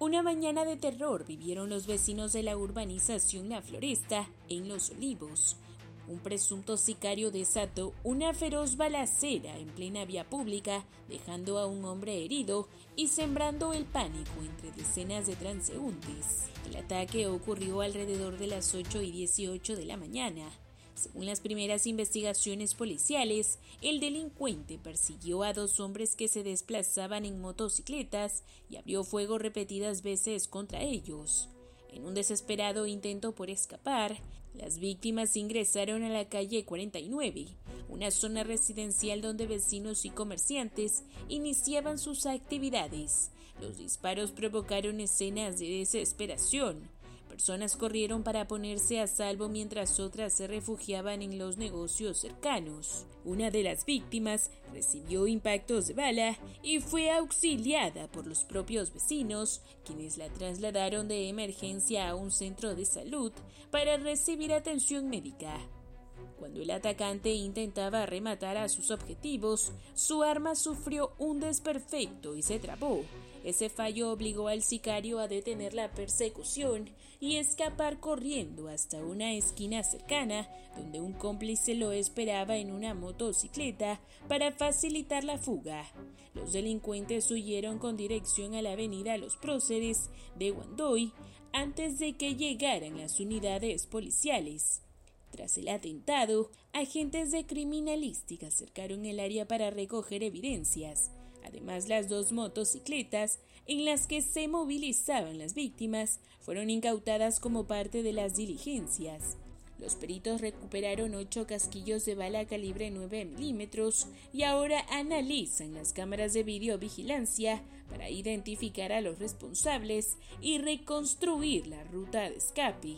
Una mañana de terror vivieron los vecinos de la urbanización La Floresta, en Los Olivos. Un presunto sicario desató una feroz balacera en plena vía pública, dejando a un hombre herido y sembrando el pánico entre decenas de transeúntes. El ataque ocurrió alrededor de las 8:18 de la mañana. Según las primeras investigaciones policiales, el delincuente persiguió a dos hombres que se desplazaban en motocicletas y abrió fuego repetidas veces contra ellos. En un desesperado intento por escapar, las víctimas ingresaron a la calle 49, una zona residencial donde vecinos y comerciantes iniciaban sus actividades. Los disparos provocaron escenas de desesperación. Personas corrieron para ponerse a salvo mientras otras se refugiaban en los negocios cercanos. Una de las víctimas recibió impactos de bala y fue auxiliada por los propios vecinos, quienes la trasladaron de emergencia a un centro de salud para recibir atención médica. Cuando el atacante intentaba rematar a sus objetivos, su arma sufrió un desperfecto y se trabó. Ese fallo obligó al sicario a detener la persecución y escapar corriendo hasta una esquina cercana, donde un cómplice lo esperaba en una motocicleta para facilitar la fuga. Los delincuentes huyeron con dirección a la avenida Los Próceres de Guandoy antes de que llegaran las unidades policiales. Tras el atentado, agentes de criminalística cercaron el área para recoger evidencias. Además, las dos motocicletas en las que se movilizaban las víctimas fueron incautadas como parte de las diligencias. Los peritos recuperaron 8 casquillos de bala calibre 9 milímetros y ahora analizan las cámaras de videovigilancia para identificar a los responsables y reconstruir la ruta de escape.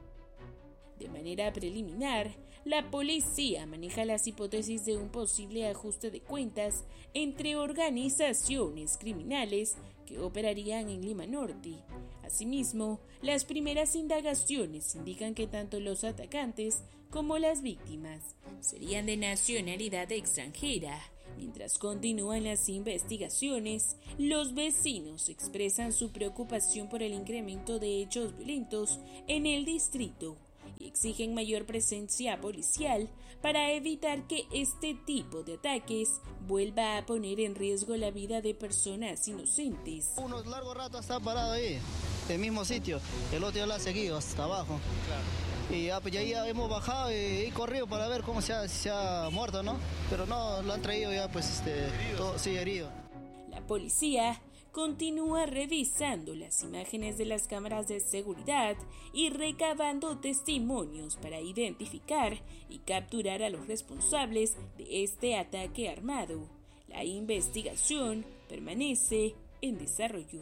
De manera preliminar, la policía maneja las hipótesis de un posible ajuste de cuentas entre organizaciones criminales que operarían en Lima Norte. Asimismo, las primeras indagaciones indican que tanto los atacantes como las víctimas serían de nacionalidad extranjera. Mientras continúan las investigaciones, los vecinos expresan su preocupación por el incremento de hechos violentos en el distrito y exigen mayor presencia policial para evitar que este tipo de ataques vuelva a poner en riesgo la vida de personas inocentes. Unos largo rato está parado ahí, en el mismo sitio, el otro ya lo ha seguido hasta abajo. Claro. Y ya hemos bajado y corrido para ver cómo se ha muerto, ¿no? Pero no, lo han traído ya herido. La policía continúa revisando las imágenes de las cámaras de seguridad y recabando testimonios para identificar y capturar a los responsables de este ataque armado. La investigación permanece en desarrollo.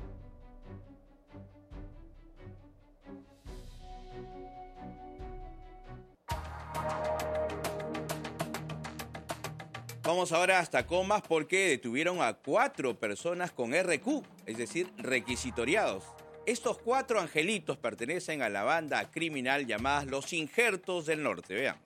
Vamos ahora hasta Comas porque detuvieron a 4 personas con RQ, es decir, requisitoriados. Estos 4 angelitos pertenecen a la banda criminal llamada Los Injertos del Norte. Veamos.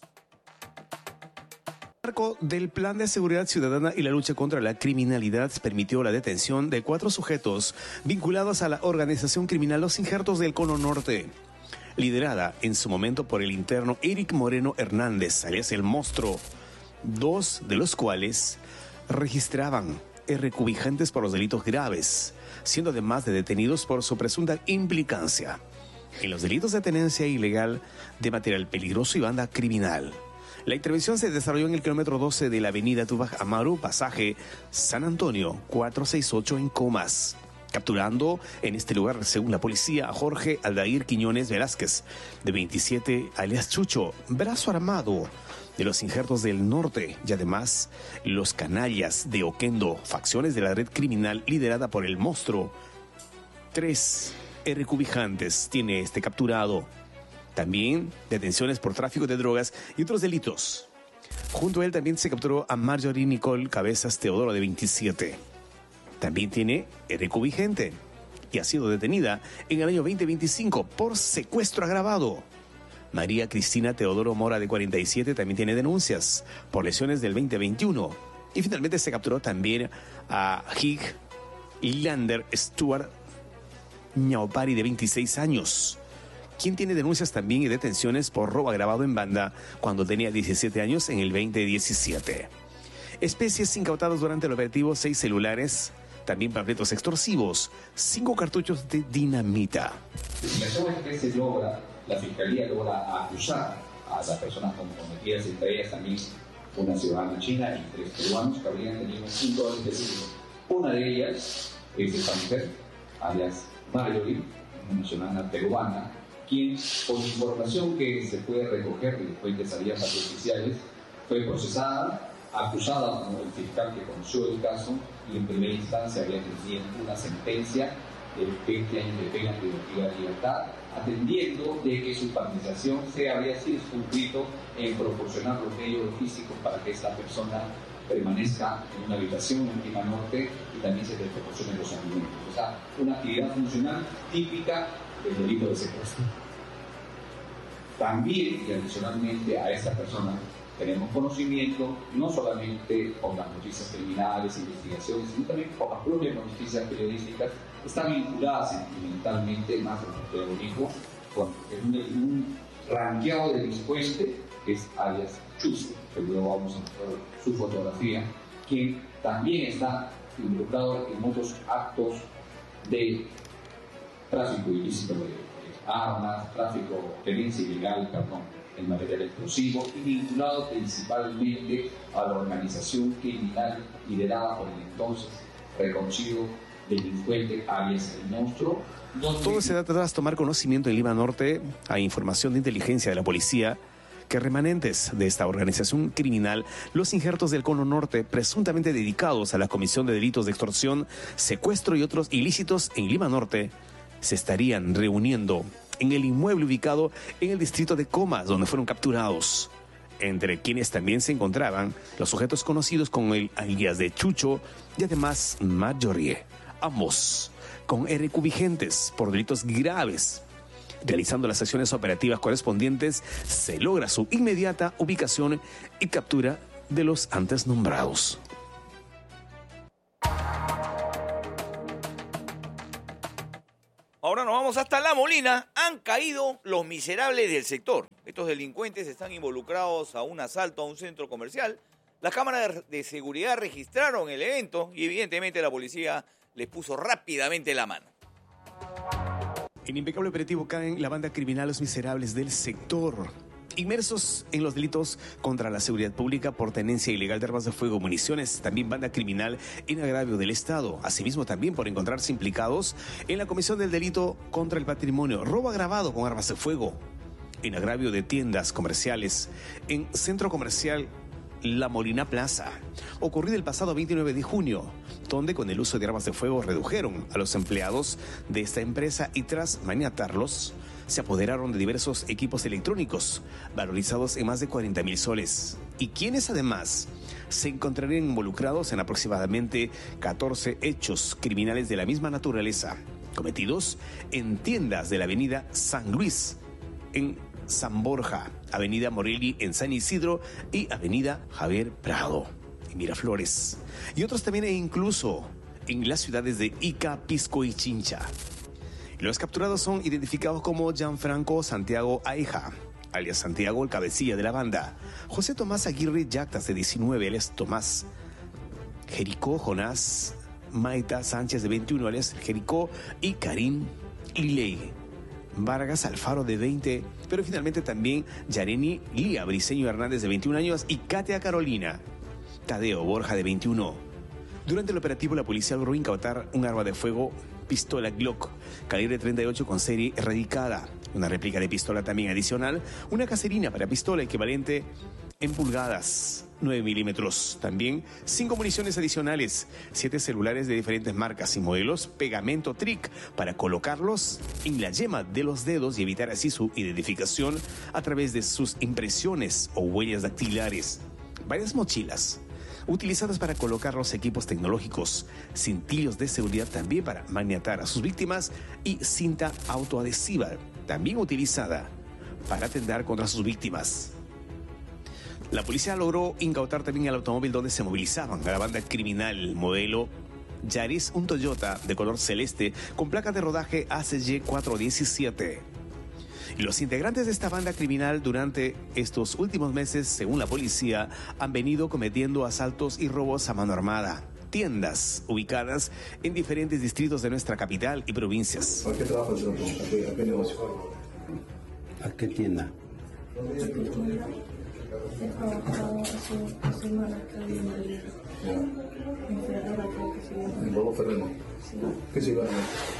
El marco del Plan de Seguridad Ciudadana y la lucha contra la criminalidad permitió la detención de 4 sujetos vinculados a la organización criminal Los Injertos del Cono Norte, liderada en su momento por el interno Eric Moreno Hernández, alias El Monstruo, 2 de los cuales registraban RQ vigentes por los delitos graves, siendo además de detenidos por su presunta implicancia en los delitos de tenencia ilegal de material peligroso y banda criminal. La intervención se desarrolló en el kilómetro 12 de la avenida Tupac Amaru, pasaje San Antonio 468 en Comas, capturando en este lugar, según la policía, a Jorge Aldair Quiñones Velázquez, de 27, alias Chucho, brazo armado de Los Injertos del Norte, y además los canallas de Oquendo, facciones de la red criminal liderada por El Monstruo. 3 RQ vigilantes tiene este capturado. También detenciones por tráfico de drogas y otros delitos. Junto a él también se capturó a Marjorie Nicole Cabezas Teodoro, de 27. También tiene RQ vigente y ha sido detenida en el año 2025 por secuestro agravado. María Cristina Teodoro Mora, de 47, también tiene denuncias por lesiones del 2021. Y finalmente se capturó también a Hig Lander Stuart Ñaupari, de 26 años, quien tiene denuncias también y detenciones por robo agravado en banda cuando tenía 17 años en el 2017. Especies incautadas durante el operativo: 6 celulares, también panfletos extorsivos, 5 cartuchos de dinamita. La investigación es que la Fiscalía logra acusar a las personas comprometidas, entre ellas también una ciudadana china y 3 peruanos que habrían tenido un punto específico. Una de ellas es esta mujer, alias Marjorie, una ciudadana peruana, quien, por información que se puede recoger de fuentes abiertas oficiales, fue procesada, acusada por el fiscal que conoció el caso, y en primera instancia había recibido una sentencia de 20 años de pena privativa de libertad, atendiendo de que su participación se había circunscrito en proporcionar los medios físicos para que esta persona permanezca en una habitación en Lima Norte y también se le proporcionen los alimentos. O sea, una actividad funcional típica del delito de secuestro. También y adicionalmente a esta persona tenemos conocimiento no solamente por las noticias criminales, investigaciones, sino también por las propias noticias periodísticas. Está vinculada sentimentalmente, más de lo que lo dijo, con un ranqueado de delincuente que es alias Chuste, que luego vamos a mostrar su fotografía, quien también está involucrado en muchos actos de tráfico ilícito de armas, tráfico, tenencia ilegal, en material explosivo, y vinculado principalmente a la organización criminal liderada por el entonces reconocido delincuente alias El Monstruo. Todo se da tras tomar conocimiento en Lima Norte a información de inteligencia de la policía que remanentes de esta organización criminal, los injertos del Cono Norte, presuntamente dedicados a la comisión de delitos de extorsión, secuestro y otros ilícitos en Lima Norte, se estarían reuniendo en el inmueble ubicado en el distrito de Comas, donde fueron capturados. Entre quienes también se encontraban los sujetos conocidos con el alias de Chucho y además Marjorie, ambos con RQ vigentes por delitos graves. Realizando las acciones operativas correspondientes, se logra su inmediata ubicación y captura de los antes nombrados. Ahora nos vamos hasta La Molina. Han caído los miserables del sector. Estos delincuentes están involucrados a un asalto a un centro comercial. Las cámaras de seguridad registraron el evento y evidentemente la policía les puso rápidamente la mano. En impecable operativo caen la banda criminal Los Miserables del sector, inmersos en los delitos contra la seguridad pública por tenencia ilegal de armas de fuego, municiones, también banda criminal en agravio del Estado, asimismo también por encontrarse implicados en la comisión del delito contra el patrimonio, robo agravado con armas de fuego, en agravio de tiendas comerciales, en centro comercial La Molina Plaza, ocurrido el pasado 29 de junio, donde con el uso de armas de fuego redujeron a los empleados de esta empresa y tras maniatarlos, se apoderaron de diversos equipos electrónicos, valorizados en más de 40.000 soles, y quienes además se encontrarían involucrados en aproximadamente 14 hechos criminales de la misma naturaleza, cometidos en tiendas de la avenida San Luis, en San Borja, avenida Morelli en San Isidro y avenida Javier Prado en Miraflores, y otros también incluso en las ciudades de Ica, Pisco y Chincha. Los capturados son identificados como Gianfranco Santiago Aija, alias Santiago, el cabecilla de la banda; José Tomás Aguirre Yactas, de 19, alias Tomás; Jericó Jonás Maita Sánchez, de 21, alias Jericó; y Karim Iley Vargas Alfaro, de 20, pero finalmente también Yareni Lía Briceño Hernández, de 21 años, y Katia Carolina Tadeo Borja, de 21. Durante el operativo, la policía logró incautar un arma de fuego, pistola Glock, calibre 38 con serie erradicada, una réplica de pistola también adicional, una caserina para pistola equivalente en pulgadas, 9 milímetros, también 5 municiones adicionales, 7 celulares de diferentes marcas y modelos, pegamento trick para colocarlos en la yema de los dedos y evitar así su identificación a través de sus impresiones o huellas dactilares, varias mochilas utilizadas para colocar los equipos tecnológicos, cintillos de seguridad también para maniatar a sus víctimas y cinta autoadhesiva también utilizada para atentar contra sus víctimas. La policía logró incautar también el automóvil donde se movilizaban a la banda criminal modelo Yaris, un Toyota de color celeste con placa de rodaje ACY 417. Los integrantes de esta banda criminal durante estos últimos meses, según la policía, han venido cometiendo asaltos y robos a mano armada. Tiendas ubicadas en diferentes distritos de nuestra capital y provincias. ¿A qué trabaja el señor? ¿A qué negocio? ¿A qué tienda? He trabajado hace 2 semanas en Ferrera, creo que se llama. ¿En Robo Ferrero? Sí. ¿Qué se iba a hacer?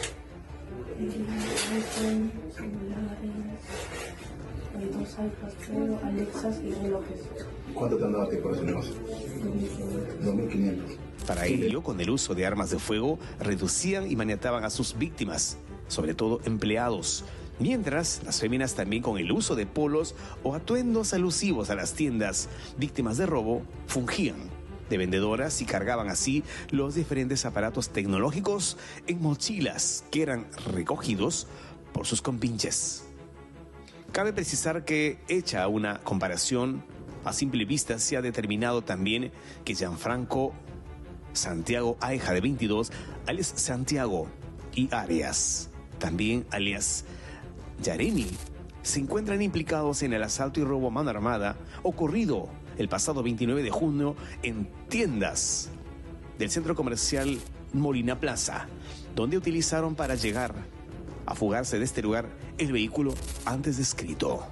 iPhone, celulares, 2 iPads, creo, Alexas y relojes. ¿Cuánto te han dado a ti por ese negocio? 2.500. Para ello, con el uso de armas de fuego, reducían y maniataban a sus víctimas, sobre todo empleados. Mientras, las féminas también con el uso de polos o atuendos alusivos a las tiendas víctimas de robo, fungían de vendedoras y cargaban así los diferentes aparatos tecnológicos en mochilas que eran recogidos por sus compinches. Cabe precisar que, hecha una comparación, a simple vista se ha determinado también que Gianfranco Santiago Aeja, de 22, alias Santiago, y Arias, también alias Yaremi, se encuentran implicados en el asalto y robo a mano armada ocurrido el pasado 29 de junio en tiendas del centro comercial Molina Plaza, donde utilizaron para llegar a fugarse de este lugar el vehículo antes descrito.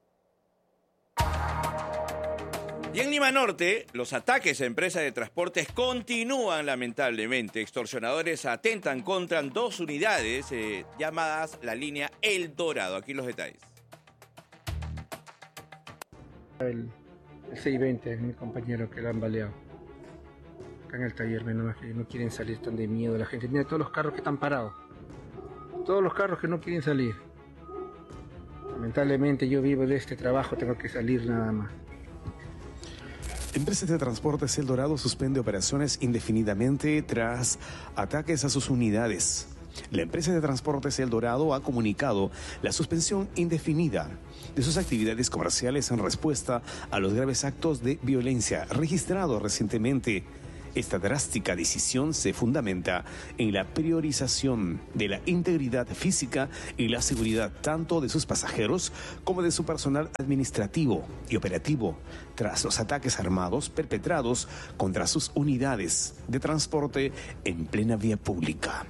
Y en Lima Norte, los ataques a empresas de transportes continúan lamentablemente. Extorsionadores atentan contra 2 unidades llamadas la línea El Dorado. Aquí los detalles. El 620, mi compañero, que lo han baleado. Acá en el taller, menos mal que no quieren salir, están de miedo la gente. Mira todos los carros que están parados. Todos los carros que no quieren salir. Lamentablemente yo vivo de este trabajo, tengo que salir nada más. Empresas de Transportes El Dorado suspende operaciones indefinidamente tras ataques a sus unidades. La empresa de Transportes El Dorado ha comunicado la suspensión indefinida de sus actividades comerciales en respuesta a los graves actos de violencia registrados recientemente. Esta drástica decisión se fundamenta en la priorización de la integridad física y la seguridad tanto de sus pasajeros como de su personal administrativo y operativo tras los ataques armados perpetrados contra sus unidades de transporte en plena vía pública.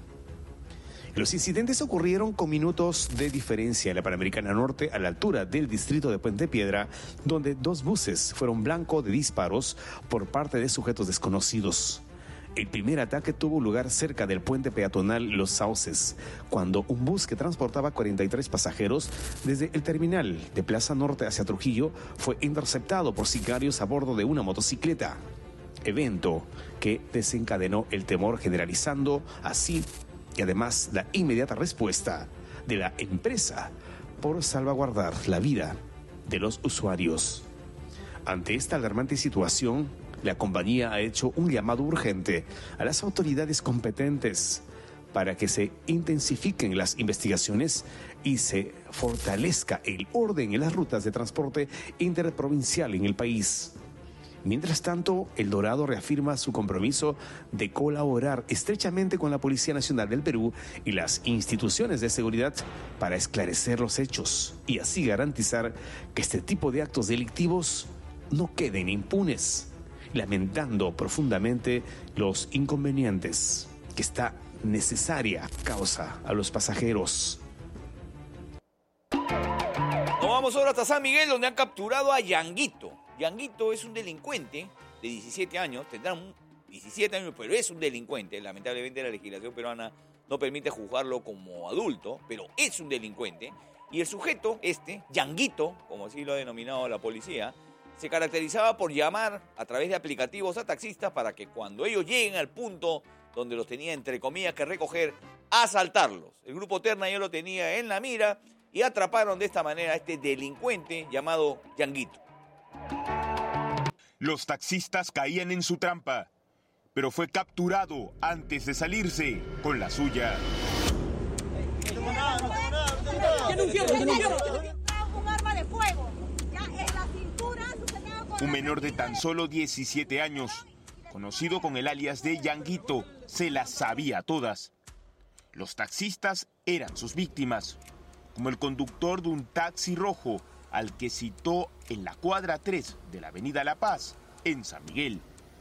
Los incidentes ocurrieron con minutos de diferencia en la Panamericana Norte, a la altura del distrito de Puente Piedra, donde 2 buses fueron blanco de disparos por parte de sujetos desconocidos. El primer ataque tuvo lugar cerca del puente peatonal Los Sauces, cuando un bus que transportaba 43 pasajeros desde el terminal de Plaza Norte hacia Trujillo fue interceptado por sicarios a bordo de una motocicleta. Evento que desencadenó el temor, generalizando así y además la inmediata respuesta de la empresa por salvaguardar la vida de los usuarios. Ante esta alarmante situación, la compañía ha hecho un llamado urgente a las autoridades competentes para que se intensifiquen las investigaciones y se fortalezca el orden en las rutas de transporte interprovincial en el país. Mientras tanto, El Dorado reafirma su compromiso de colaborar estrechamente con la Policía Nacional del Perú y las instituciones de seguridad para esclarecer los hechos y así garantizar que este tipo de actos delictivos no queden impunes, lamentando profundamente los inconvenientes que esta necesaria causa a los pasajeros. Nos vamos ahora hasta San Miguel, donde han capturado a Yanguito. Yanguito es un delincuente de 17 años, tendrá 17 años, pero es un delincuente. Lamentablemente la legislación peruana no permite juzgarlo como adulto, pero es un delincuente. Y el sujeto, Yanguito, como así lo ha denominado la policía, se caracterizaba por llamar a través de aplicativos a taxistas para que cuando ellos lleguen al punto donde los tenía, entre comillas, que recoger, asaltarlos. El grupo Terna ya lo tenía en la mira y atraparon de esta manera a este delincuente llamado Yanguito. Los taxistas caían en su trampa, pero fue capturado antes de salirse con la suya. Un arma de fuego. Ya en la cintura. Un menor de tan solo 17 años conocido con el alias de Yanguito, se las sabía todas. Los taxistas eran sus víctimas, como el conductor de un taxi rojo al que citó en la cuadra 3 de la avenida La Paz, en San Miguel.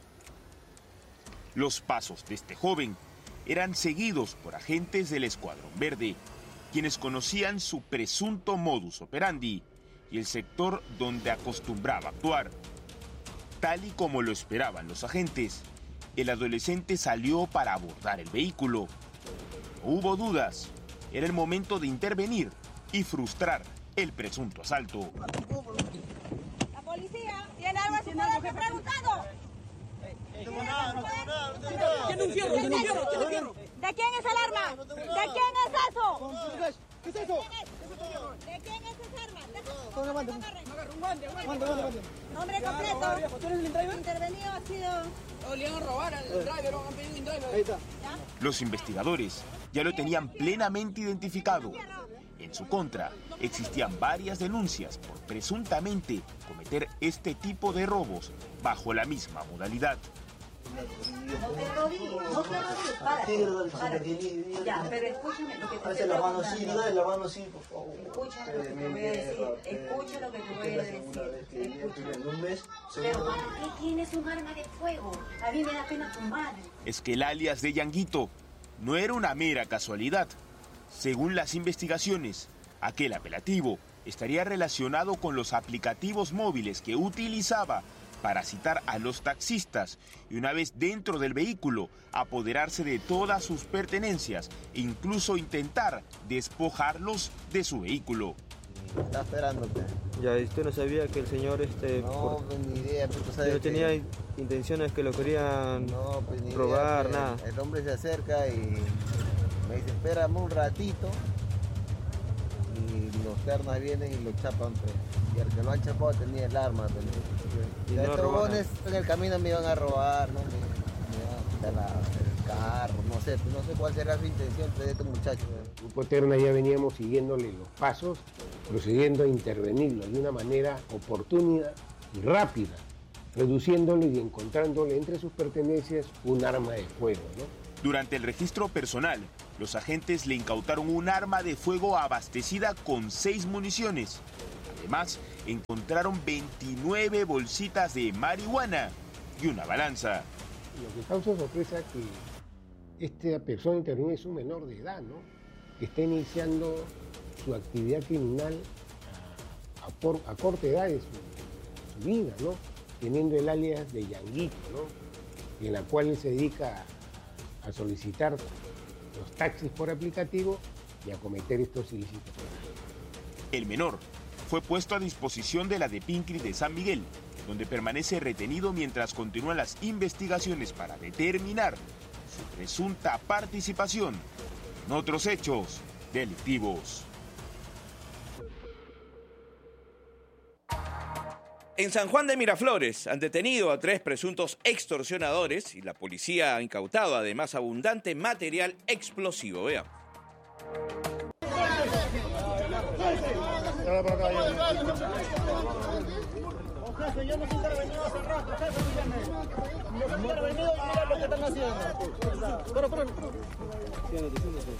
Los pasos de este joven eran seguidos por agentes del Escuadrón Verde, quienes conocían su presunto modus operandi y el sector donde acostumbraba actuar. Tal y como lo esperaban los agentes, el adolescente salió para abordar el vehículo. No hubo dudas, era el momento de intervenir y frustrar el presunto asalto. La policía tiene algo a su poder, que preguntado. ¿De quién es el arma? ¿De quién es eso? ¿Qué es eso? ¿De quién es esa arma? Nombre completo. ¿Tú eres el driver? Intervenido ha sido... Le van a robar al driver, han pedido un driver. Ahí está. Los investigadores ya lo tenían plenamente identificado. En su contra, existían varias denuncias por presuntamente cometer este tipo de robos bajo la misma modalidad. Ya, pero escúchame lo que te hace la mano sí, dale la mano sí, por favor. Escucha lo que te voy a decir, escucha lo que te voy a decir. Pero ¿para qué tienes un arma de fuego? A mí me da pena tu madre. Es que el alias de Yanguito no era una mera casualidad. Según las investigaciones, aquel apelativo estaría relacionado con los aplicativos móviles que utilizaba para citar a los taxistas y una vez dentro del vehículo apoderarse de todas sus pertenencias e incluso intentar despojarlos de su vehículo. Está esperándote. Ya, ¿usted no sabía que el señor no, pues ni idea, pero tú sabes no tenía intenciones que lo querían robar, nada? El hombre se acerca y me dice, espérame un ratito, y los ternas vienen y lo chapan, pues. Y el que lo han chapado tenía el arma, pues. Y los trobones en el camino me iban a robar, ¿no? Me iban a quitar el carro, no sé cuál será su intención de estos muchachos. El grupo Terna ya veníamos siguiéndole los pasos, procediendo a intervenirlo de una manera oportuna y rápida, reduciéndole y encontrándole entre sus pertenencias un arma de fuego, ¿no? Durante el registro personal, los agentes le incautaron un arma de fuego abastecida con 6 municiones. Además, encontraron 29 bolsitas de marihuana y una balanza. Lo que causa sorpresa es que esta persona intervenida es un menor de edad, ¿no? Que está iniciando su actividad criminal a corta edad de su vida, ¿no? Teniendo el alias de Yanguito, ¿no? En la cual él se dedica a solicitar los taxis por aplicativo y a cometer estos ilícitos. El menor fue puesto a disposición de la DEPINCRI de San Miguel, donde permanece retenido mientras continúan las investigaciones para determinar su presunta participación en otros hechos delictivos. En San Juan de Miraflores han detenido a 3 presuntos extorsionadores y la policía ha incautado además abundante material explosivo. Veamos. Jefe, yo no soy intervenido hace rato, jefe, dígame. Yo soy intervenido y mira lo que están haciendo. Pero. Siéntate.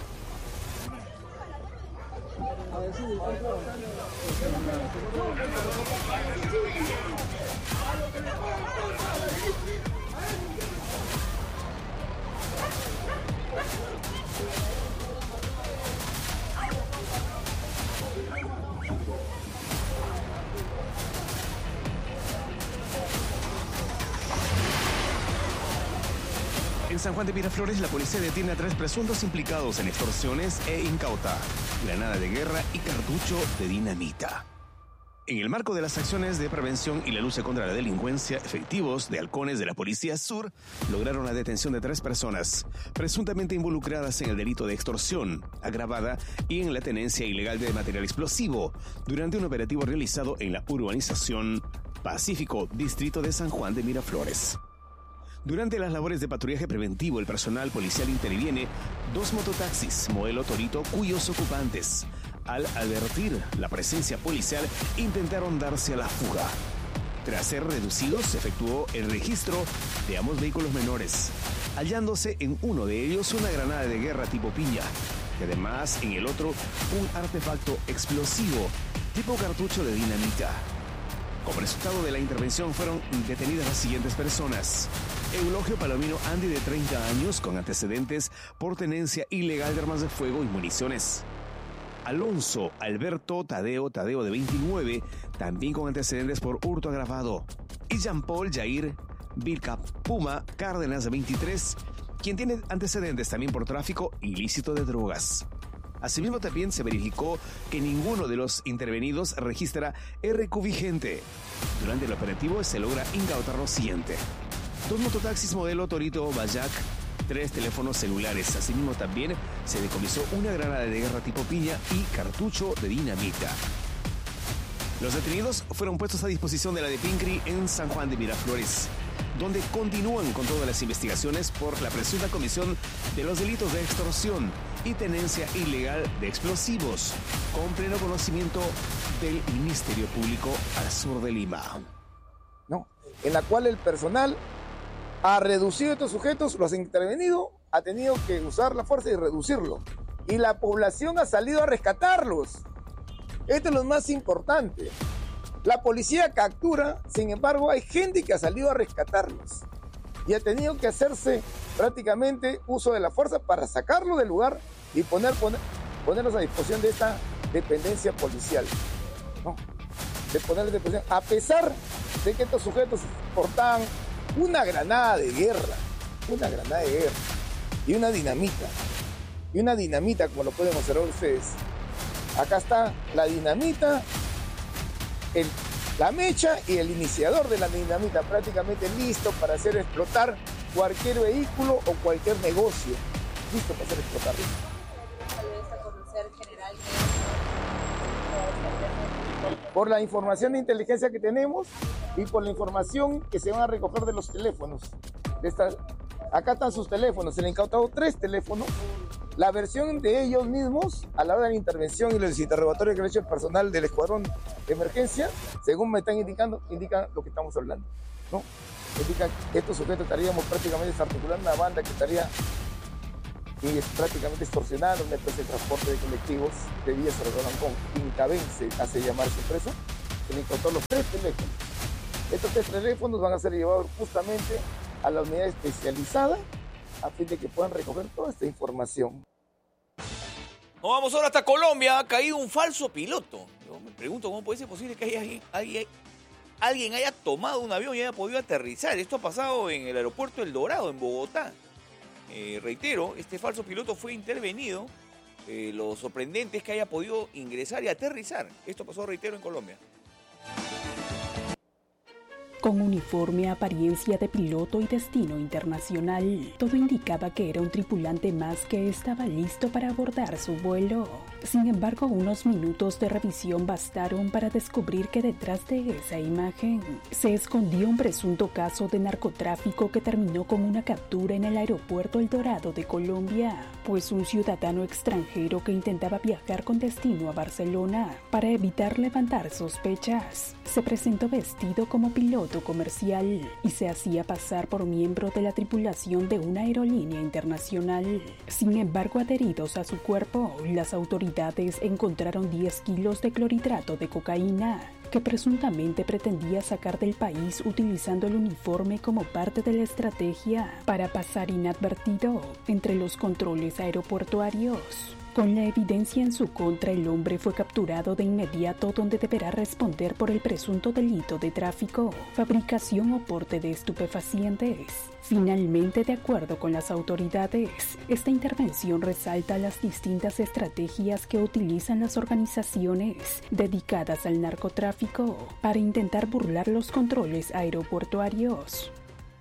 A ver, sí, En San Juan de Miraflores, la policía detiene a 3 presuntos implicados en extorsiones e incauta granada de guerra y cartucho de dinamita. En el marco de las acciones de prevención y la lucha contra la delincuencia, efectivos de halcones de la Policía Sur lograron la detención de 3 personas presuntamente involucradas en el delito de extorsión agravada y en la tenencia ilegal de material explosivo durante un operativo realizado en la urbanización Pacífico, distrito de San Juan de Miraflores. Durante las labores de patrullaje preventivo, el personal policial interviene 2 mototaxis modelo Torito cuyos ocupantes, al advertir la presencia policial, intentaron darse a la fuga. Tras ser reducidos, se efectuó el registro de ambos vehículos menores, hallándose en uno de ellos una granada de guerra tipo piña y además en el otro un artefacto explosivo tipo cartucho de dinamita. Como resultado de la intervención fueron detenidas las siguientes personas: Eulogio Palomino Andy, de 30 años, con antecedentes por tenencia ilegal de armas de fuego y municiones. Alonso Alberto Tadeo, de 29, también con antecedentes por hurto agravado. Y Jean-Paul Jair Vilca Puma Cárdenas, de 23, quien tiene antecedentes también por tráfico ilícito de drogas. Asimismo, también se verificó que ninguno de los intervenidos registra RQ vigente. Durante el operativo se logra incautar lo siguiente: 2 mototaxis modelo Torito Bayak, 3 teléfonos celulares. Asimismo, también se decomisó una granada de guerra tipo piña y cartucho de dinamita. Los detenidos fueron puestos a disposición de la DEPINCRI en San Juan de Miraflores, donde continúan con todas las investigaciones por la presunta comisión de los delitos de extorsión y tenencia ilegal de explosivos, con pleno conocimiento del Ministerio Público al sur de Lima. ¿No? En la cual el personal ha reducido a estos sujetos, los ha intervenido, ha tenido que usar la fuerza y reducirlo. Y la población ha salido a rescatarlos. Esto es lo más importante. La policía captura, sin embargo, hay gente que ha salido a rescatarlos. Y ha tenido que hacerse prácticamente uso de la fuerza para sacarlo del lugar y ponerlos a disposición de esta dependencia policial. ¿No? De ponerlos a disposición, a pesar de que estos sujetos portaban una granada de guerra y una dinamita, como lo pueden observar ustedes. Acá está la dinamita, la mecha y el iniciador de la dinamita, prácticamente listo para hacer explotar cualquier vehículo o cualquier negocio, listo para hacer explotar. Por la información de inteligencia que tenemos y por la información que se van a recoger de los teléfonos. Acá están sus teléfonos, se le han incautado 3 teléfonos. La versión de ellos mismos a la hora de la intervención y los interrogatorios que ha hecho el personal del escuadrón de emergencia, según me están indicando, indican lo que estamos hablando, ¿no? Indican que estos sujetos estaríamos prácticamente desarticulando una banda que estaría prácticamente extorsionando una empresa de transporte de colectivos de Villa Cerro con Incabense, hace llamar su empresa. Se le incautó los 3 teléfonos. Estos 3 teléfonos van a ser llevados justamente a la unidad especializada a fin de que puedan recoger toda esta información. Nos vamos ahora hasta Colombia. Ha caído un falso piloto. Yo me pregunto cómo puede ser posible que alguien haya tomado un avión y haya podido aterrizar. Esto ha pasado en el aeropuerto El Dorado, en Bogotá. Reitero, este falso piloto fue intervenido. Lo sorprendente es que haya podido ingresar y aterrizar. Esto pasó, reitero, en Colombia. Con uniforme, apariencia de piloto y destino internacional, todo indicaba que era un tripulante más que estaba listo para abordar su vuelo. Sin embargo, unos minutos de revisión bastaron para descubrir que detrás de esa imagen se escondía un presunto caso de narcotráfico que terminó con una captura en el aeropuerto El Dorado de Colombia, pues un ciudadano extranjero que intentaba viajar con destino a Barcelona para evitar levantar sospechas, se presentó vestido como piloto comercial y se hacía pasar por miembro de la tripulación de una aerolínea internacional. Sin embargo, adheridos a su cuerpo, las autoridades encontraron 10 kilos de clorhidrato de cocaína, que presuntamente pretendía sacar del país utilizando el uniforme como parte de la estrategia para pasar inadvertido entre los controles aeroportuarios. Con la evidencia en su contra, el hombre fue capturado de inmediato, donde deberá responder por el presunto delito de tráfico, fabricación o porte de estupefacientes. Finalmente, de acuerdo con las autoridades, esta intervención resalta las distintas estrategias que utilizan las organizaciones dedicadas al narcotráfico para intentar burlar los controles aeroportuarios.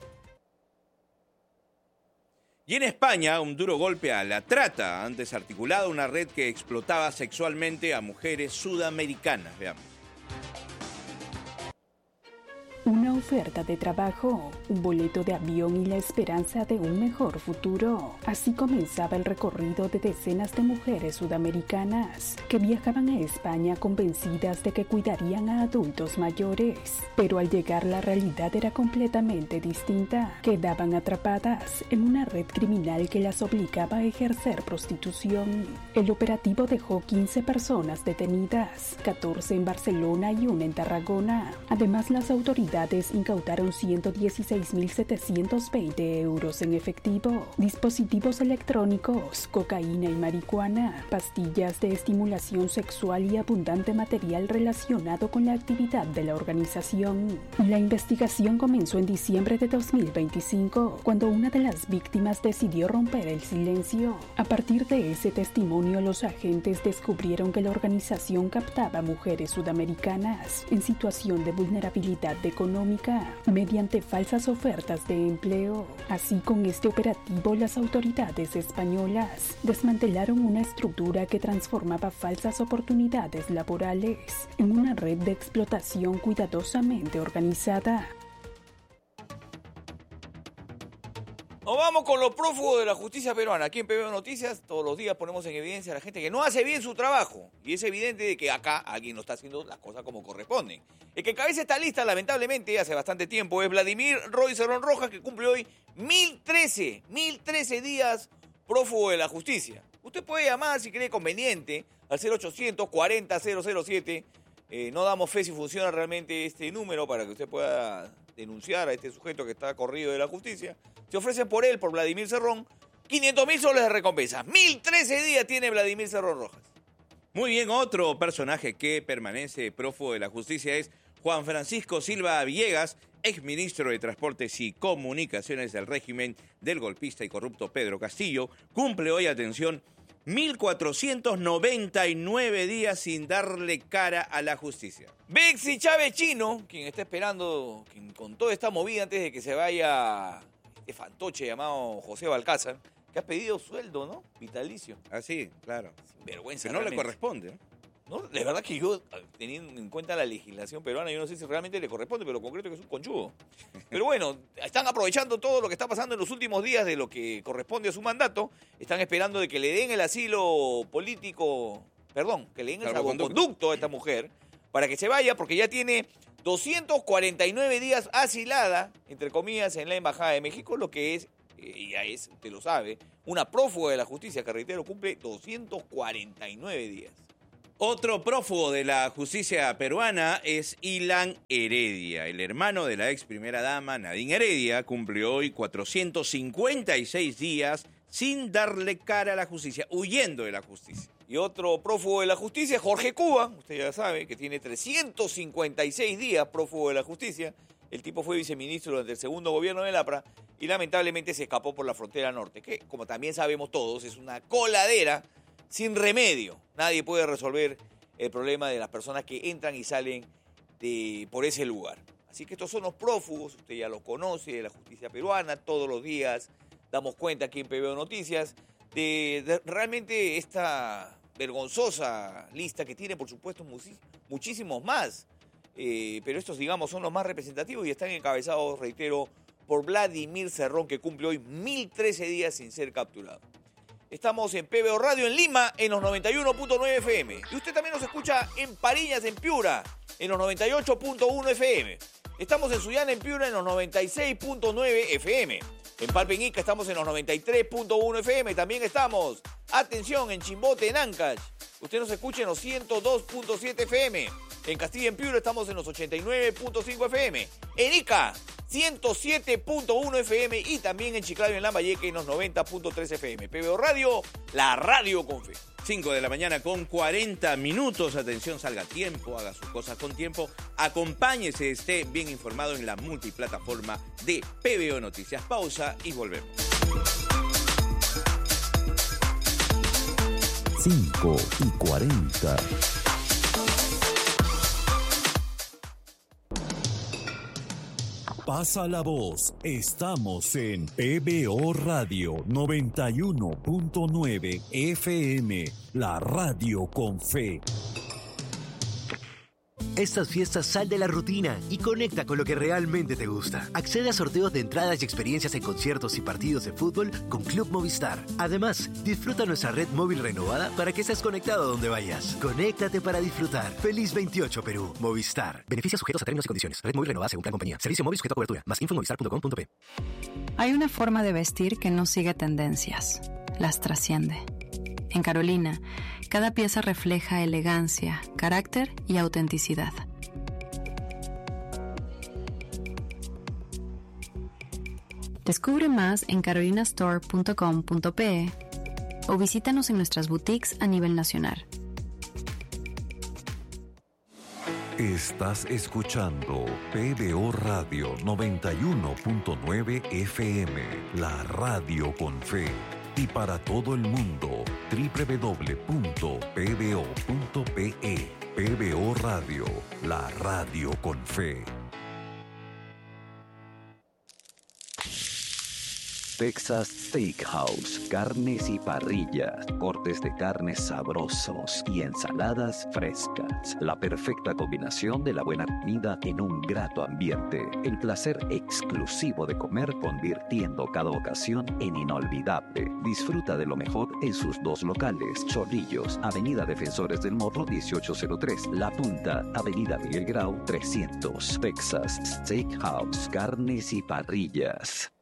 Y en España, un duro golpe a la trata. Han desarticulado una red que explotaba sexualmente a mujeres sudamericanas. Veamos. Una oferta de trabajo, un boleto de avión y la esperanza de un mejor futuro. Así comenzaba el recorrido de decenas de mujeres sudamericanas que viajaban a España convencidas de que cuidarían a adultos mayores. Pero al llegar la realidad era completamente distinta. Quedaban atrapadas en una red criminal que las obligaba a ejercer prostitución. El operativo dejó 15 personas detenidas, 14 en Barcelona y una en Tarragona. Además, las autoridades incautaron 116.720 euros en efectivo, dispositivos electrónicos, cocaína y marihuana, pastillas de estimulación sexual y abundante material relacionado con la actividad de la organización. La investigación comenzó en diciembre de 2025, cuando una de las víctimas decidió romper el silencio. A partir de ese testimonio, los agentes descubrieron que la organización captaba mujeres sudamericanas en situación de vulnerabilidad económica mediante falsas ofertas de empleo. Así, con este operativo, las autoridades españolas desmantelaron una estructura que transformaba falsas oportunidades laborales en una red de explotación cuidadosamente organizada. Nos vamos con los prófugos de la justicia peruana. Aquí en PBO Noticias todos los días ponemos en evidencia a la gente que no hace bien su trabajo. Y es evidente de que acá alguien no está haciendo las cosas como corresponden. El que encabeza esta lista, lamentablemente, hace bastante tiempo, es Vladimir Roy Cerrón Rojas, que cumple hoy 1013 días prófugo de la justicia. Usted puede llamar, si cree conveniente, al 0800 40 007. No damos fe si funciona realmente este número para que usted pueda denunciar a este sujeto que está corrido de la justicia. Se ofrecen por él, por Vladimir Cerrón, 500.000 soles de recompensa. 1013 días tiene Vladimir Cerrón Rojas. Muy bien, otro personaje que permanece prófugo de la justicia es Juan Francisco Silva Villegas, exministro de Transportes y Comunicaciones del régimen del golpista y corrupto Pedro Castillo. Cumple hoy, atención, 1.499 días sin darle cara a la justicia. Bexy Chávez Chino, quien está esperando, quien con toda esta movida antes de que se vaya este fantoche llamado José Balcázar, que ha pedido sueldo, ¿no? Vitalicio. Ah, sí, claro. Sin vergüenza. Que no le corresponde, ¿no? De verdad que yo, teniendo en cuenta la legislación peruana, yo no sé si realmente le corresponde, pero lo concreto es que es un conchudo. Pero bueno, están aprovechando todo lo que está pasando en los últimos días de lo que corresponde a su mandato. Están esperando de que le den el asilo político, que le den el salvoconducto a esta mujer, para que se vaya, porque ya tiene 249 días asilada, entre comillas, en la Embajada de México, lo que es, ya es, usted lo sabe, una prófuga de la justicia que, reitero, cumple 249 días. Otro prófugo de la justicia peruana es Ilan Heredia. El hermano de la ex primera dama, Nadine Heredia, cumplió hoy 456 días sin darle cara a la justicia, huyendo de la justicia. Y otro prófugo de la justicia, Jorge Cuba, usted ya sabe, que tiene 356 días prófugo de la justicia. El tipo fue viceministro durante el segundo gobierno de Lapra y lamentablemente se escapó por la frontera norte, que, como también sabemos todos, es una coladera sin remedio. Nadie puede resolver el problema de las personas que entran y salen por ese lugar. Así que estos son los prófugos, usted ya los conoce, de la justicia peruana. Todos los días damos cuenta aquí en PBO Noticias de realmente esta vergonzosa lista que tiene, por supuesto, muchísimos más. Pero estos, digamos, son los más representativos y están encabezados, reitero, por Vladimir Cerrón, que cumple hoy 1013 días sin ser capturado. Estamos en PBO Radio en Lima, en los 91.9 FM. Y usted también nos escucha en Pariñas, en Piura, en los 98.1 FM. Estamos en Sullana, en Piura, en los 96.9 FM. En Palpeñica estamos en los 93.1 FM. También estamos, atención, en Chimbote, en Ancash. Usted nos escucha en los 102.7 FM. En Castilla, en Piura, estamos en los 89.5 FM. En Ica, 107.1 FM. Y también en Chiclayo, en Lambayeque, en los 90.3 FM. PBO Radio, la radio con fe. 5 de la mañana con 40 minutos. Atención, salga a tiempo, haga sus cosas con tiempo. Acompáñese, esté bien informado en la multiplataforma de PBO Noticias. Pausa y volvemos. 5:40. Pasa la voz. Estamos en PBO Radio 91.9 FM, la radio con fe. Estas fiestas sal de la rutina y conecta con lo que realmente te gusta. Accede a sorteos de entradas y experiencias en conciertos y partidos de fútbol con Club Movistar. Además, disfruta nuestra red móvil renovada para que estés conectado a donde vayas. Conéctate para disfrutar. Feliz 28 Perú. Movistar. Beneficios sujetos a términos y condiciones. Red móvil renovada según plan compañía. Servicio móvil sujeto a cobertura. Más info en movistar.com.p. Hay una forma de vestir que no sigue tendencias. Las trasciende. En Carolina, cada pieza refleja elegancia, carácter y autenticidad. Descubre más en carolinastore.com.pe o visítanos en nuestras boutiques a nivel nacional. Estás escuchando PBO Radio 91.9 FM, la radio con fe. Y para todo el mundo, www.pbo.pe. PBO Radio, la radio con fe. Texas Steakhouse, carnes y parrillas, cortes de carne sabrosos y ensaladas frescas. La perfecta combinación de la buena comida en un grato ambiente. El placer exclusivo de comer convirtiendo cada ocasión en inolvidable. Disfruta de lo mejor en sus dos locales. Chorrillos, Avenida Defensores del Morro 1803. La Punta, Avenida Miguel Grau 300. Texas Steakhouse, carnes y parrillas.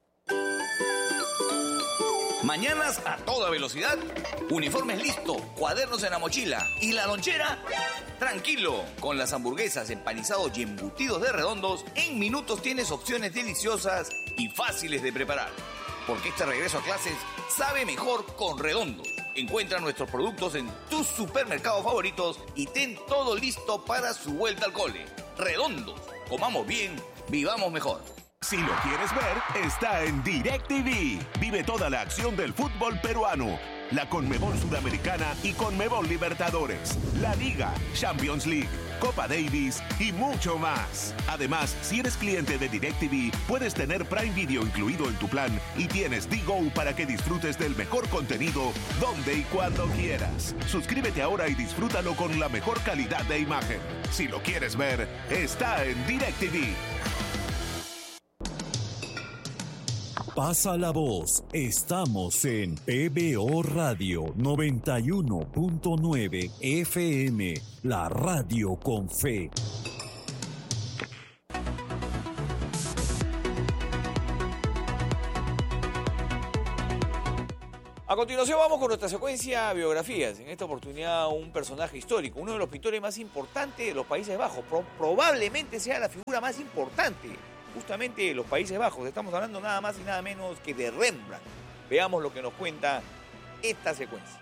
Mañanas a toda velocidad, uniformes listo, cuadernos en la mochila y la lonchera, tranquilo. Con las hamburguesas, empanizados y embutidos de Redondos, en minutos tienes opciones deliciosas y fáciles de preparar. Porque este regreso a clases sabe mejor con Redondos. Encuentra nuestros productos en tus supermercados favoritos y ten todo listo para su vuelta al cole. Redondos, comamos bien, vivamos mejor. Si lo quieres ver, está en DirecTV. Vive toda la acción del fútbol peruano, la Conmebol Sudamericana y Conmebol Libertadores, la Liga, Champions League, Copa Davis y mucho más. Además, si eres cliente de DirecTV, puedes tener Prime Video incluido en tu plan y tienes DGO para que disfrutes del mejor contenido donde y cuando quieras. Suscríbete ahora y disfrútalo con la mejor calidad de imagen. Si lo quieres ver, está en DirecTV. Pasa la voz. Estamos en PBO Radio 91.9 FM, la radio con fe. A continuación vamos con nuestra secuencia biografías. En esta oportunidad un personaje histórico, uno de los pintores más importantes de los Países Bajos. Probablemente sea la figura más importante justamente de los Países Bajos. Estamos hablando nada más y nada menos que de Rembrandt. Veamos lo que nos cuenta esta secuencia.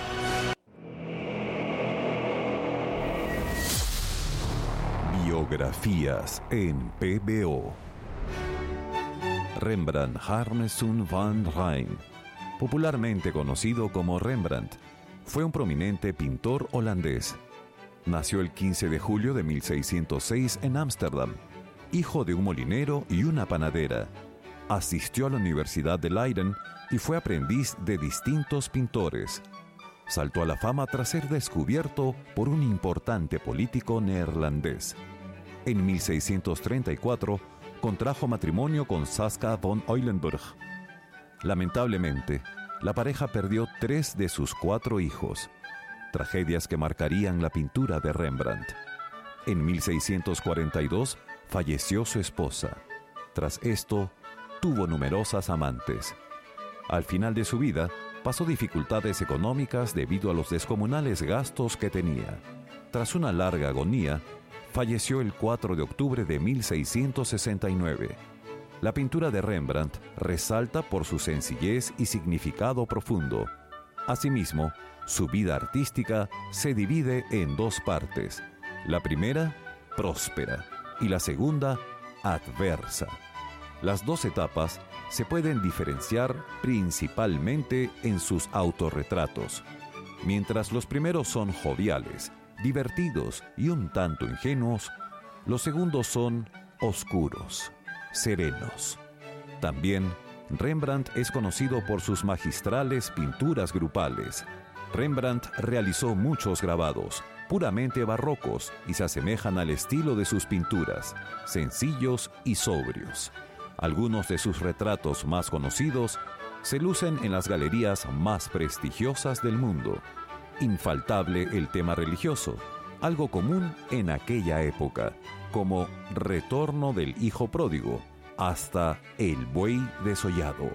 Biografías en PBO. Rembrandt Harmesun van Rijn, popularmente conocido como Rembrandt, fue un prominente pintor holandés. Nació el 15 de julio de 1606 en Ámsterdam, hijo de un molinero y una panadera. Asistió a la Universidad de Leiden y fue aprendiz de distintos pintores. Saltó a la fama tras ser descubierto por un importante político neerlandés. En 1634 contrajo matrimonio con Saskia von Eulenburg. Lamentablemente, la pareja perdió 3 de sus 4 hijos, tragedias que marcarían la pintura de Rembrandt. En 1642 falleció su esposa. Tras esto, tuvo numerosas amantes. Al final de su vida, pasó dificultades económicas debido a los descomunales gastos que tenía. Tras una larga agonía, falleció el 4 de octubre de 1669. La pintura de Rembrandt resalta por su sencillez y significado profundo. Asimismo, su vida artística se divide en 2 partes. La primera, próspera, y la segunda, adversa. Las 2 etapas se pueden diferenciar principalmente en sus autorretratos. Mientras los primeros son joviales, divertidos y un tanto ingenuos, los segundos son oscuros, serenos. También, Rembrandt es conocido por sus magistrales pinturas grupales. Rembrandt realizó muchos grabados, puramente barrocos y se asemejan al estilo de sus pinturas, sencillos y sobrios. Algunos de sus retratos más conocidos se lucen en las galerías más prestigiosas del mundo. Infaltable el tema religioso, algo común en aquella época, como Retorno del Hijo Pródigo, hasta El Buey Desollado.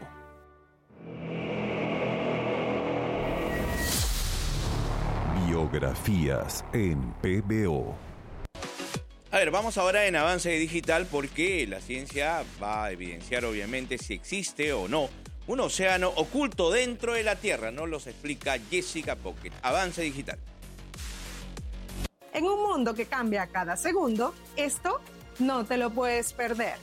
Biografías en PBO. A ver, vamos ahora en avance digital porque la ciencia va a evidenciar obviamente si existe o no un océano oculto dentro de la Tierra. Nos los explica Jessica Pocket. Avance digital. En un mundo que cambia cada segundo, esto no te lo puedes perder.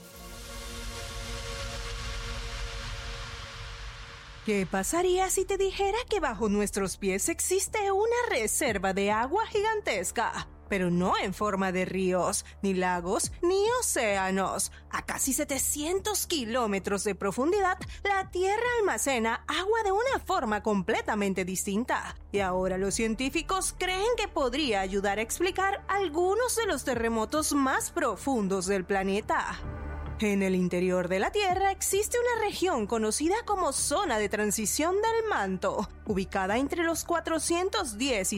¿Qué pasaría si te dijera que bajo nuestros pies existe una reserva de agua gigantesca? Pero no en forma de ríos, ni lagos, ni océanos. A casi 700 kilómetros de profundidad, la Tierra almacena agua de una forma completamente distinta. Y ahora los científicos creen que podría ayudar a explicar algunos de los terremotos más profundos del planeta. En el interior de la Tierra existe una región conocida como zona de transición del manto, ubicada entre los 410 y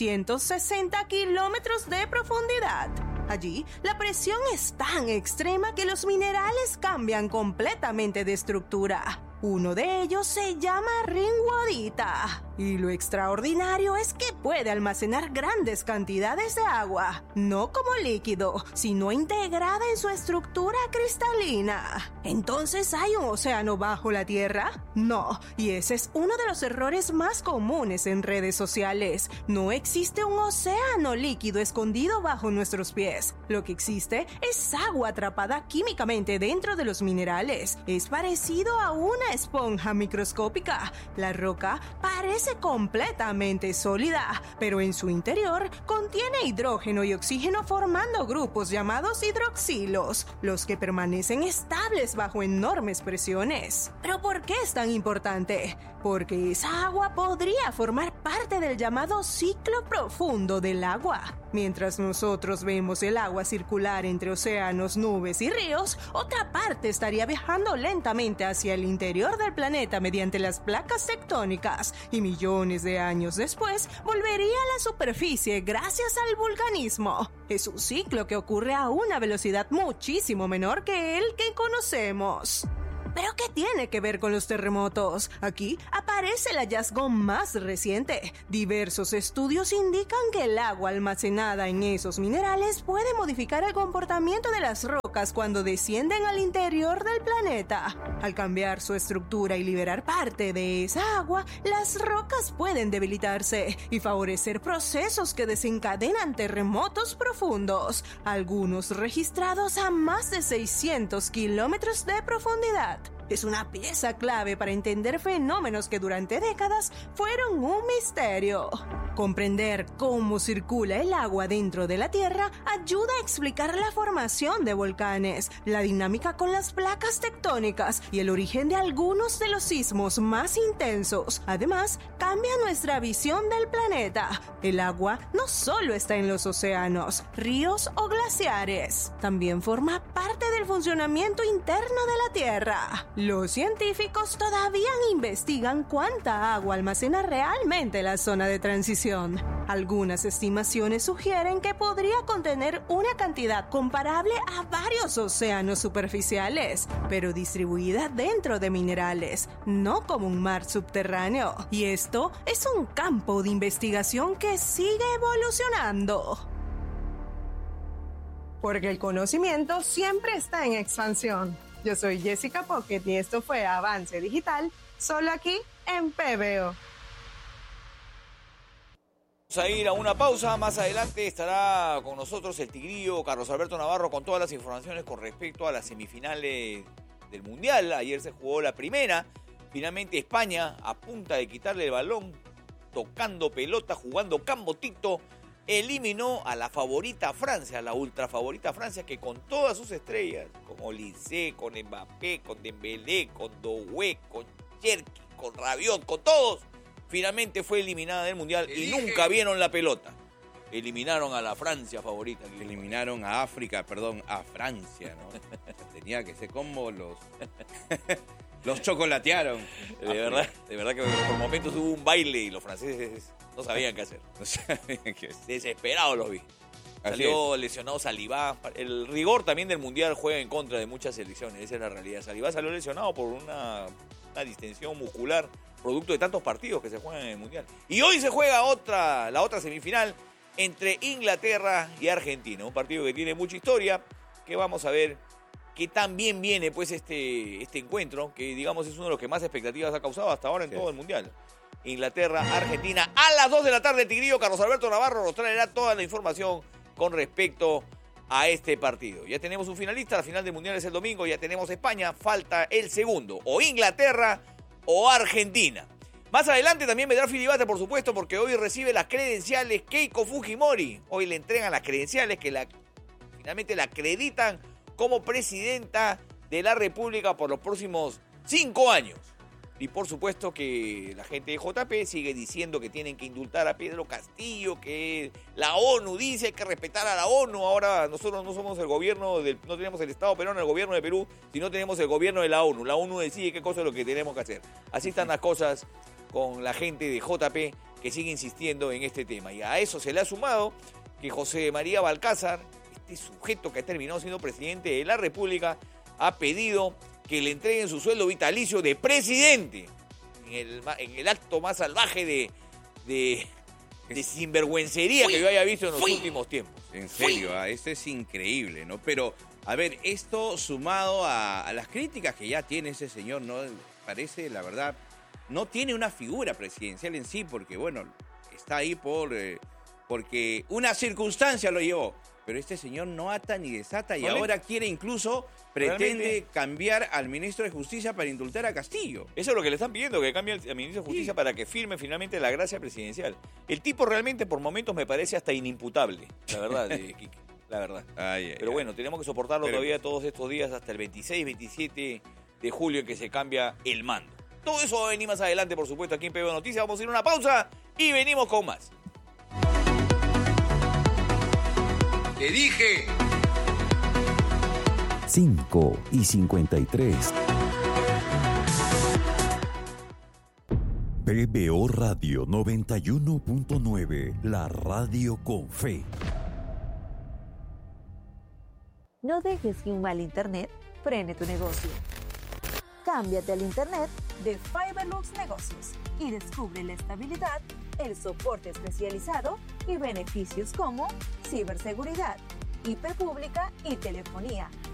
660 kilómetros de profundidad. Allí, la presión es tan extrema que los minerales cambian completamente de estructura. Uno de ellos se llama ringwoodita. Y lo extraordinario es que puede almacenar grandes cantidades de agua, no como líquido, sino integrada en su estructura cristalina. ¿Entonces hay un océano bajo la Tierra? No, y ese es uno de los errores más comunes en redes sociales. No existe un océano líquido escondido bajo nuestros pies. Lo que existe es agua atrapada químicamente dentro de los minerales. Es parecido a una esponja microscópica. La roca parece completamente sólida, pero en su interior contiene hidrógeno y oxígeno formando grupos llamados hidroxilos, los que permanecen estables bajo enormes presiones. ¿Pero por qué es tan importante? Porque esa agua podría formar parte del llamado ciclo profundo del agua. Mientras nosotros vemos el agua circular entre océanos, nubes y ríos, otra parte estaría viajando lentamente hacia el interior del planeta mediante las placas tectónicas y millones de años después volvería a la superficie gracias al vulcanismo. Es un ciclo que ocurre a una velocidad muchísimo menor que el que conocemos. ¿Pero qué tiene que ver con los terremotos? Aquí aparece el hallazgo más reciente. Diversos estudios indican que el agua almacenada en esos minerales puede modificar el comportamiento de las rocas cuando descienden al interior del planeta. Al cambiar su estructura y liberar parte de esa agua, las rocas pueden debilitarse y favorecer procesos que desencadenan terremotos profundos, algunos registrados a más de 600 kilómetros de profundidad. Es una pieza clave para entender fenómenos que durante décadas fueron un misterio. Comprender cómo circula el agua dentro de la Tierra ayuda a explicar la formación de volcanes, la dinámica con las placas tectónicas y el origen de algunos de los sismos más intensos. Además, cambia nuestra visión del planeta. El agua no solo está en los océanos, ríos o glaciares, también forma parte del funcionamiento interno de la Tierra. Los científicos todavía investigan cuánta agua almacena realmente la zona de transición. Algunas estimaciones sugieren que podría contener una cantidad comparable a varios océanos superficiales, pero distribuida dentro de minerales, no como un mar subterráneo. Y esto es un campo de investigación que sigue evolucionando. Porque el conocimiento siempre está en expansión. Yo soy Jessica Pocket y esto fue Avance Digital, solo aquí en PBO. Vamos a ir a una pausa. Más adelante estará con nosotros el tigrillo Carlos Alberto Navarro con todas las informaciones con respecto a las semifinales del Mundial. Ayer se jugó la primera. Finalmente España, a punta de quitarle el balón, tocando pelota, jugando cambotito, eliminó a la favorita Francia, la ultra favorita Francia, que con todas sus estrellas, como Olise, con Mbappé, con Dembélé, con Doué, con Cherki, con Rabiot, con todos, finalmente fue eliminada del Mundial y nunca vieron la pelota. eliminaron a la Francia favorita. Eliminaron a África, perdón, a Francia, ¿no? Tenía que ser como los chocolatearon. De verdad que por momentos hubo un baile y los franceses no sabían qué hacer. Desesperados los vi. Salió lesionado Saliba. El rigor también del Mundial juega en contra de muchas selecciones, esa es la realidad. Saliba salió lesionado por una distensión muscular, producto de tantos partidos que se juegan en el Mundial. Y hoy se juega la otra semifinal entre Inglaterra y Argentina, un partido que tiene mucha historia, que vamos a ver que también viene pues este encuentro, que digamos es uno de los que más expectativas ha causado hasta ahora en todo el Mundial. Inglaterra, Argentina, a las 2 de la tarde, Tigrillo. Carlos Alberto Navarro nos traerá toda la información con respecto a este partido. Ya tenemos un finalista, la final del Mundial es el domingo, ya tenemos España, falta el segundo, o Inglaterra o Argentina. Más adelante también vendrá Filibate, por supuesto, porque hoy recibe las credenciales Keiko Fujimori. Hoy le entregan las credenciales que finalmente la acreditan como presidenta de la República por los próximos 5 años. Y por supuesto que la gente de JP sigue diciendo que tienen que indultar a Pedro Castillo, que la ONU dice que respetar a la ONU. Ahora nosotros no somos el gobierno, no tenemos el Estado peruano, el gobierno de Perú, sino tenemos el gobierno de la ONU. La ONU decide qué cosa es lo que tenemos que hacer. Así están las cosas con la gente de JP que sigue insistiendo en este tema. Y a eso se le ha sumado que José María Balcázar, este sujeto que ha terminado siendo presidente de la República, ha pedido que le entreguen su sueldo vitalicio de presidente en el acto más salvaje de sinvergüencería que yo haya visto en los últimos tiempos. En serio, esto es increíble, ¿no? Pero, a ver, esto sumado a las críticas que ya tiene ese señor, ¿no? Parece, la verdad, no tiene una figura presidencial en sí, porque, bueno, está ahí porque una circunstancia lo llevó. Pero este señor no ata ni desata y ahora quiere incluso, pretende cambiar al ministro de Justicia para indultar a Castillo. Eso es lo que le están pidiendo, que cambie al ministro de Justicia para que firme finalmente la gracia presidencial. El tipo realmente por momentos me parece hasta inimputable, la verdad, Quique, la verdad. Pero bueno, tenemos que soportarlo todavía todos estos días hasta el 26, 27 de julio en que se cambia el mando. Todo eso va a venir más adelante, por supuesto, aquí en PBO Noticias. Vamos a ir a una pausa y venimos con más. ¡Te dije! 5:53. PBO Radio 91.9, la radio con fe. No dejes que un mal internet frene tu negocio. Cámbiate al internet de Fiberlux Negocios y descubre la estabilidad, el soporte especializado y beneficios como ciberseguridad, IP pública y telefonía